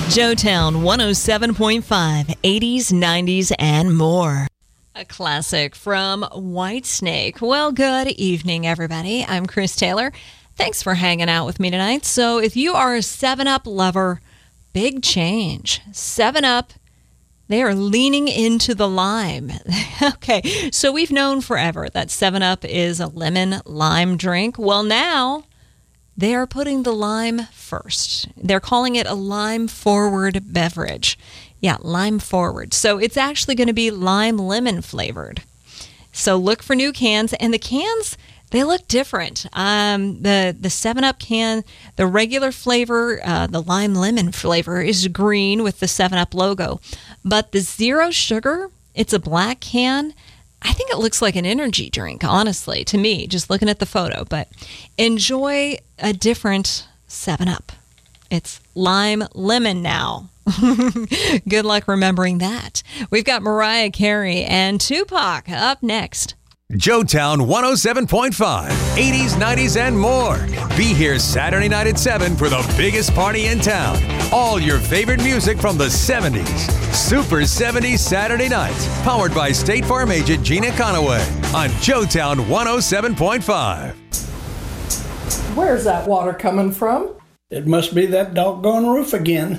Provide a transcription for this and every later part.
Joetown 107.5, 80s, 90s, and more. A classic from Whitesnake. Well, good evening, everybody. I'm Chris Taylor. Thanks for hanging out with me tonight. So if you are a 7-Up lover, big change. 7-Up, they are leaning into the lime. Okay, so we've known forever that 7-Up is a lemon lime drink. Well, now they are putting the lime first. They're calling it a lime-forward beverage. Yeah, lime-forward. So it's actually going to be lime-lemon flavored. So look for new cans. And the cans, they look different. The 7-Up can, the regular flavor, the lime-lemon flavor is green with the 7-Up logo. But the zero sugar, it's a black can. I think it looks like an energy drink, honestly, to me, just looking at the photo. But enjoy a different 7-Up. It's lime lemon now. Good luck remembering that. We've got Mariah Carey and Tupac up next. Joetown 107.5, 80s, 90s, and more. Be here Saturday night at 7 for the biggest party in town. All your favorite music from the 70s. Super 70s Saturday nights. Powered by State Farm agent Gina Conaway on Joetown 107.5. Where's that water coming from? It must be that doggone roof again.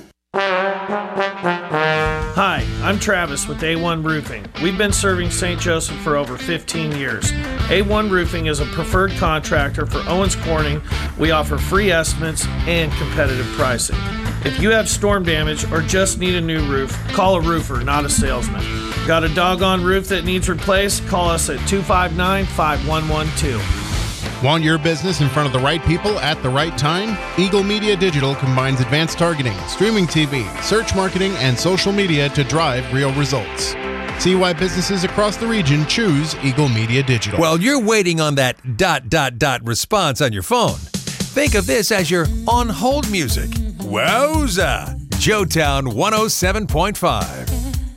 Hi, I'm Travis with A1 Roofing. We've been serving St. Joseph for over 15 years. A1 Roofing is a preferred contractor for Owens Corning. We offer free estimates and competitive pricing. If you have storm damage or just need a new roof, call a roofer, not a salesman. Got a doggone roof that needs replaced? Call us at 259-5112. Want your business in front of the right people at the right time? Eagle Media Digital combines advanced targeting, streaming TV, search marketing, and social media to drive real results. See why businesses across the region choose Eagle Media Digital. Well, you're waiting on that ... response on your phone. Think of this as your on-hold music. Wowza! Joetown 107.5.